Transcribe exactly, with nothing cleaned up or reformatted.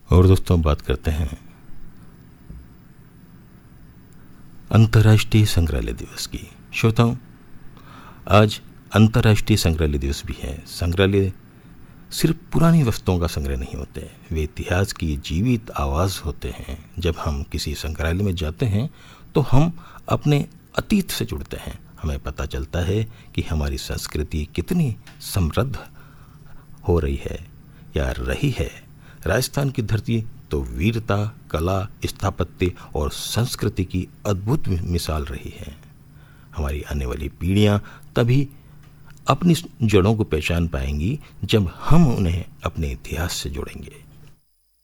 और दोस्तों, बात करते हैं अंतर्राष्ट्रीय संग्रहालय दिवस की। श्रोताओं, आज अंतर्राष्ट्रीय संग्रहालय दिवस भी है। संग्रहालय सिर्फ पुरानी वस्तुओं का संग्रह नहीं होते, वे इतिहास की जीवित आवाज़ होते हैं। जब हम किसी संग्रहालय में जाते हैं तो हम अपने अतीत से जुड़ते हैं। हमें पता चलता है कि हमारी संस्कृति कितनी समृद्ध हो रही है या रही है। राजस्थान की धरती तो वीरता, कला, स्थापत्य और संस्कृति की अद्भुत मिसाल रही है। हमारी आने वाली पीढ़ियां तभी अपनी जड़ों को पहचान पाएंगी जब हम उन्हें अपने इतिहास से जोड़ेंगे।